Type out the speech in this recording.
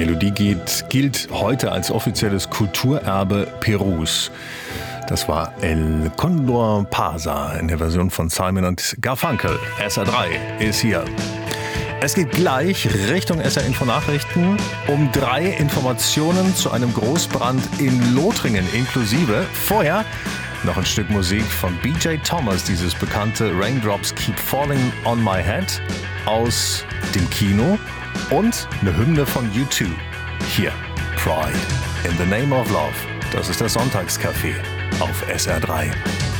Melodie gilt heute als offizielles Kulturerbe Perus. Das war El Condor Pasa in der Version von Simon und Garfunkel. SR3 ist hier. Es geht gleich Richtung SR Info Nachrichten. Um 3 Informationen zu einem Großbrand in Lothringen inklusive. Vorher noch ein Stück Musik von BJ Thomas, dieses bekannte Raindrops Keep Falling on My Head aus dem Kino und eine Hymne von U2. Hier, Pride in the Name of Love. Das ist das Sonntagscafé auf SR3.